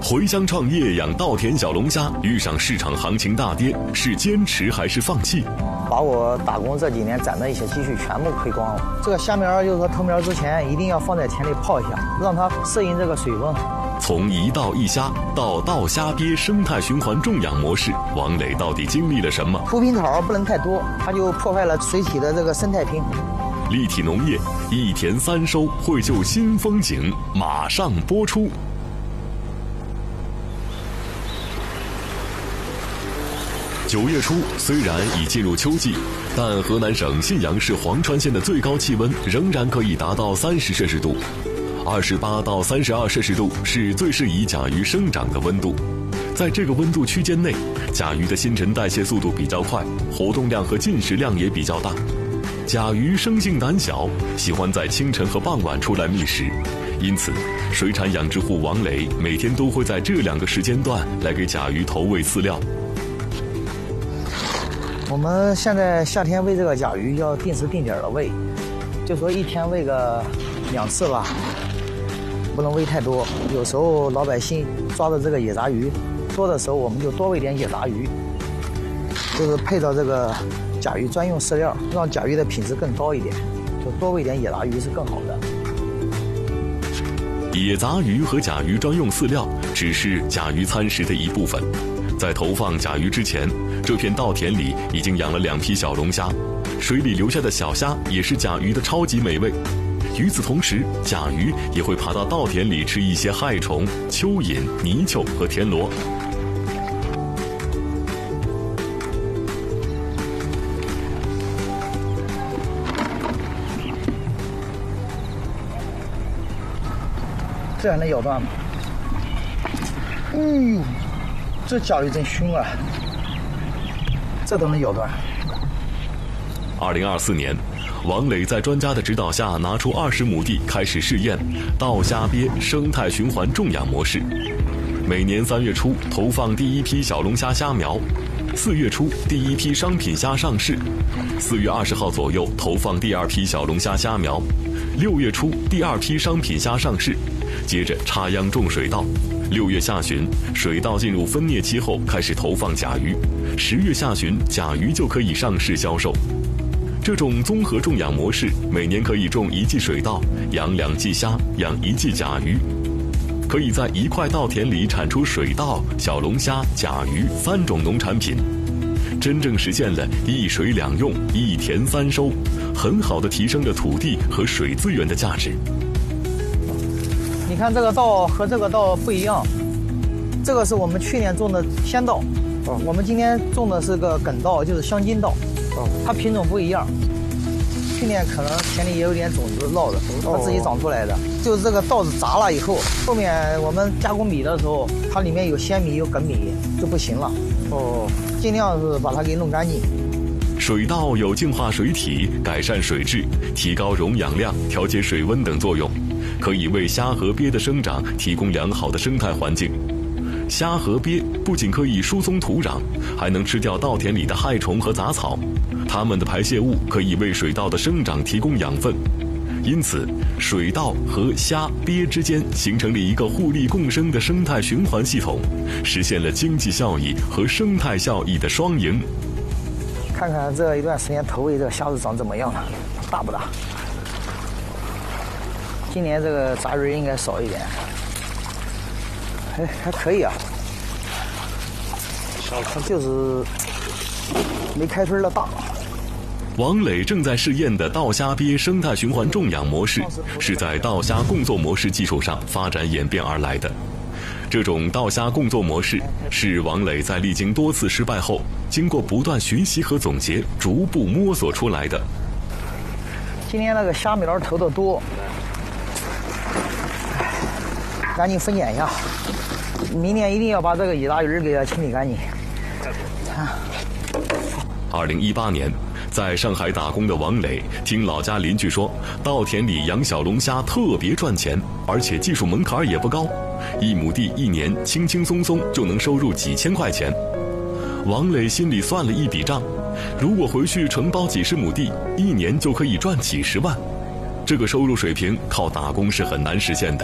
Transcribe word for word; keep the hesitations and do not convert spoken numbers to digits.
回乡创业养稻田小龙虾，遇上市场行情大跌，是坚持还是放弃？ 把我打工这几年攒的一些积蓄全部亏光了。这个虾苗就是说投苗之前一定要放在田里泡一下，让它适应这个水温。 从一稻一虾到稻虾鳖生态循环种养模式，王磊到底经历了什么？ 浮萍草不能太多，它就破坏了水体的这个生态平衡。 立体农业一田三收，绘就新风景，马上播出。九月初，虽然已进入秋季，但河南省信阳市黄川县的最高气温仍然可以达到三十摄氏度，二十八到三十二摄氏度是最适宜甲鱼生长的温度。在这个温度区间内，甲鱼的新陈代谢速度比较快，活动量和进食量也比较大。甲鱼生性胆小，喜欢在清晨和傍晚出来觅食，因此，水产养殖户王磊每天都会在这两个时间段来给甲鱼投喂饲料。 我们现在夏天喂这个甲鱼要定时定点的喂，就说一天喂个两次吧，不能喂太多。有时候老百姓抓的这个野杂鱼多的时候，我们就多喂点野杂鱼，就是配到这个甲鱼专用饲料，让甲鱼的品质更高一点，就多喂点野杂鱼是更好的。 野杂鱼和甲鱼专用饲料只是甲鱼餐食的一部分。在投放甲鱼之前，这片稻田里已经养了两批小龙虾，水里留下的小虾也是甲鱼的超级美味。与此同时，甲鱼也会爬到稻田里吃一些害虫、蚯蚓、泥鳅和田螺。 这还能咬断吗？哎呦，这甲鱼真凶啊！这都能咬断。 二零二四年，王磊在专家的指导下，拿出二十亩地开始试验稻虾鳖生态循环种养模式。每年三月初投放第一批小龙虾虾苗，四月初第一批商品虾上市，四月二十号左右投放第二批小龙虾虾苗，六月初第二批商品虾上市，接着插秧种水稻。六月下旬，水稻进入分蘖期后开始投放甲鱼，十月下旬甲鱼就可以上市销售。这种综合种养模式，每年可以种一季水稻，养两季虾，养一季甲鱼，可以在一块稻田里产出水稻、小龙虾、甲鱼三种农产品，真正实现了一水两用、一田三收，很好地提升了土地和水资源的价值。 你看这个稻和这个稻不一样，这个是我们去年种的鲜稻，哦，我们今天种的是个梗稻，就是香金稻，哦，它品种不一样。去年可能田里也有点种子落的，它自己长出来的。就是这个稻子砸了以后，后面我们加工米的时候，它里面有鲜米有梗米就不行了，哦，尽量是把它给弄干净。 水稻有净化水体、改善水质、提高溶氧量、调节水温等作用，可以为虾和鳖的生长提供良好的生态环境。虾和鳖不仅可以疏松土壤，还能吃掉稻田里的害虫和杂草，它们的排泄物可以为水稻的生长提供养分。因此，水稻和虾、鳖之间形成了一个互利共生的生态循环系统，实现了经济效益和生态效益的双赢。 看看这一段时间投喂这个虾子长怎么样了，大不大？今年这个杂鱼应该少一点，还还可以啊，它就是没开春的大。 王磊正在试验的稻虾鳖生态循环种养模式，是在稻虾共作模式基础上发展演变而来的。这种稻虾共作模式是王磊在历经多次失败后，经过不断学习和总结，逐步摸索出来的。 今天那个虾苗投的多，赶紧分拣一下，明年一定要把这个野杂鱼给它清理干净。 二零一八年，在上海打工的王磊听老家邻居说，稻田里养小龙虾特别赚钱，而且技术门槛也不高，一亩地一年轻轻松松就能收入几千块钱。王磊心里算了一笔账，如果回去承包几十亩地，一年就可以赚几十万。这个收入水平靠打工是很难实现的，